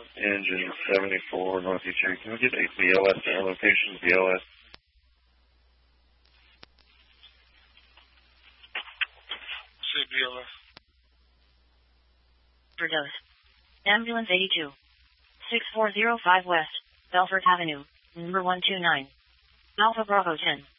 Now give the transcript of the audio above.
Engine 74 Northeastern. Can we get a BLS to our location? BLS. Say BLS. Overdose. Ambulance 82. 6405 West, Belfort Avenue, number 129. Alpha Bravo 10.